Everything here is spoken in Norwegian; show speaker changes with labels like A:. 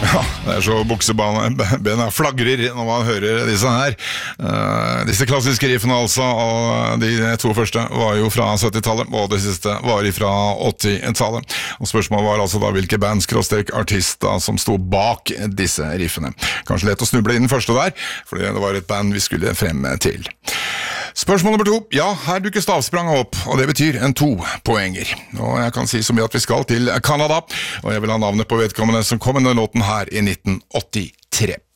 A: Ja, det så buksebena flagrer når man hører disse her. Disse klassiske riffene altså, og de to første var jo fra 70-tallet, og det siste var fra 80-tallet. Og spørsmålet var altså da hvilke band/artist som sto bak disse riffene. Kanskje lett å snuble inn den første der, fordi det var et band vi skulle frem til. Spørsmål nummer 2. Ja, her dukker stavsprang opp, og det betyr en 2-poenger. Og jeg kan si så mye at vi skal til Canada, og jeg vil ha navnet på vedkommende som kom med denne låten her i 1983.